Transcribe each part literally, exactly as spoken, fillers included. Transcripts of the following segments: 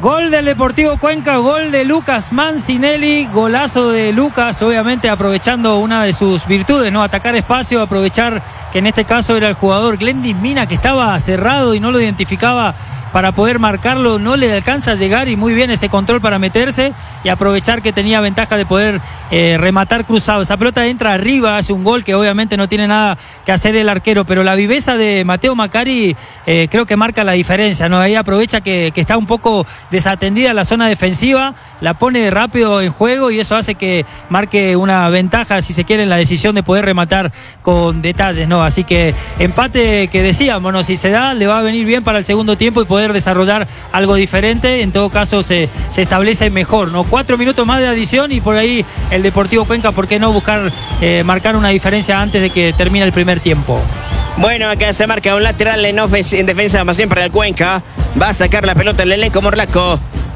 Gol del Deportivo Cuenca, gol de Lucas Mancinelli, golazo de Lucas, obviamente aprovechando una de sus virtudes, ¿no? Atacar espacio, aprovechar que en este caso era el jugador Glendis Mina, que estaba cerrado y no lo identificaba para poder marcarlo, no le alcanza a llegar, y muy bien ese control para meterse y aprovechar que tenía ventaja de poder eh, rematar cruzado. Esa pelota entra arriba, hace un gol que obviamente no tiene nada que hacer el arquero, pero la viveza de Mateo Macari eh, creo que marca la diferencia, ¿no? Ahí aprovecha que, que está un poco desatendida la zona defensiva, la pone rápido en juego y eso hace que marque una ventaja, si se quiere, en la decisión de poder rematar con detalles, ¿no? Así que empate que decíamos, ¿no? Si se da, le va a venir bien para el segundo tiempo y poder desarrollar algo diferente. En todo caso se, se establece mejor, ¿no? Cuatro minutos más de adición y por ahí el Deportivo Cuenca, ¿por qué no buscar eh, marcar una diferencia antes de que termine el primer tiempo? Bueno, acá se marca un lateral en, en defensa más bien para el Cuenca. Va a sacar la pelota el Leleco Morlaco.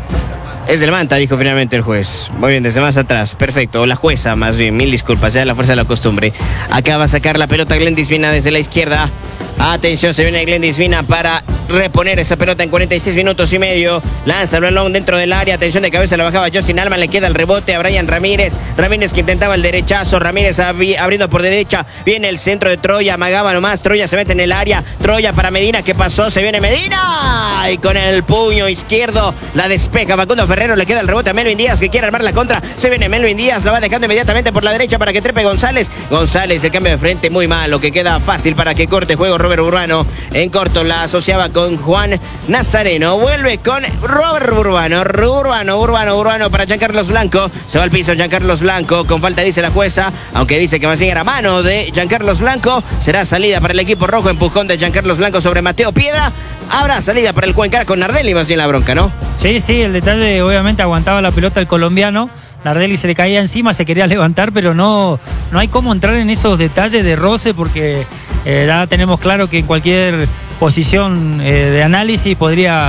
Es del Manta, dijo finalmente el juez. Muy bien, desde más atrás. Perfecto. O la jueza, más bien. Mil disculpas. Ya la fuerza de la costumbre. Acá va a sacar la pelota Glendis Mina desde la izquierda. Atención, se viene Glendis Mina para reponer esa pelota en cuarenta y seis minutos y medio. Lanza el balón dentro del área. Atención, de cabeza la bajaba Justin Alman. Le queda el rebote a Brian Ramírez. Ramírez que intentaba el derechazo. Ramírez abriendo por derecha. Viene el centro de Troya. Amagaba nomás. Troya se mete en el área. Troya para Medina. ¿Qué pasó? Se viene Medina. Y con el puño izquierdo la despeja Facundo Ferrero. Le queda el rebote a Melvin Díaz, que quiere armar la contra. Se viene Melvin Díaz. La va dejando inmediatamente por la derecha para que trepe González. González, el cambio de frente muy malo, que queda fácil para que corte juego Robert Urbano. En corto la asociaba con Juan Nazareno. Vuelve con Robert Urbano. Urbano, Urbano, Urbano para Giancarlos Blanco. Se va al piso Giancarlos Blanco. Con falta dice la jueza, aunque dice que más bien era mano de Giancarlos Blanco. Será salida para el equipo rojo. Empujón de Giancarlos Blanco sobre Mateo Piedra. Habrá salida para el Cuenca con Nardelli más bien la bronca, ¿no? Sí, sí, el detalle obviamente aguantaba la pelota el colombiano. Nardelli se le caía encima, se quería levantar, pero no, no hay cómo entrar en esos detalles de roce porque eh, ya tenemos claro que en cualquier posición eh, de análisis podría